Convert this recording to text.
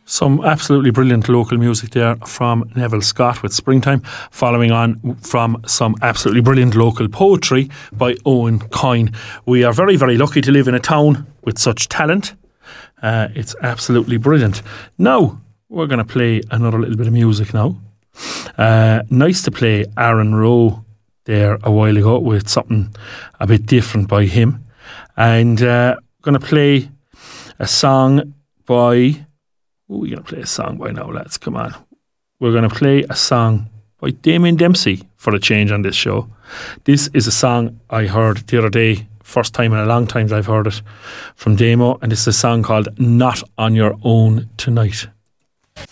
Some absolutely brilliant local music there from Neville Scott with Springtime, following on from some absolutely brilliant local poetry by Owen Coyne. We are very, very lucky to live in a town with such talent. It's absolutely brilliant. Now, we're going to play another little bit of music now. Nice to play Aaron Rowe there a while ago with something a bit different by him. And going to play a song by... we're going to play a song by now, lads. Come on. We're going to play a song by Damien Dempsey for a change on this show. This is a song I heard the other day. First time in a long time I've heard it from Damo. And this is a song called Not On Your Own Tonight.